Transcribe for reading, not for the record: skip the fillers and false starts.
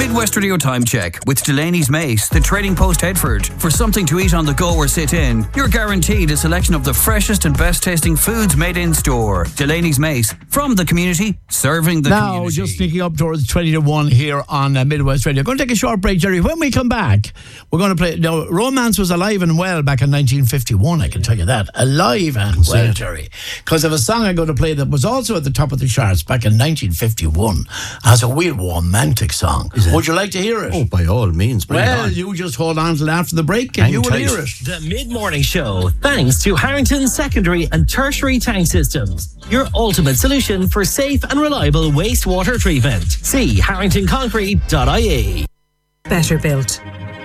Midwest Radio Time Check with Delaney's Mace, the Trading Post Headford. For something to eat on the go or sit in, you're guaranteed a selection of the freshest and best tasting foods made in store. Delaney's Mace, from the community, serving the community. Now, just sneaking up towards 20 to 1 here on Midwest Radio. Going to take a short break, Jerry. When we come back, we're going to play. Now, Romance was alive and well back in 1951, I can tell you that. Alive and well, Jerry. Because of a song I'm going to play that was also at the top of the charts back in 1951 as a real romantic song. Would you like to hear it? Oh, by all means. Well, you just hold on till after the break and you will hear it. The Mid-Morning Show, thanks to Harrington Secondary and Tertiary Tank Systems. Your ultimate solution for safe and reliable wastewater treatment. See harringtonconcrete.ie. Better built.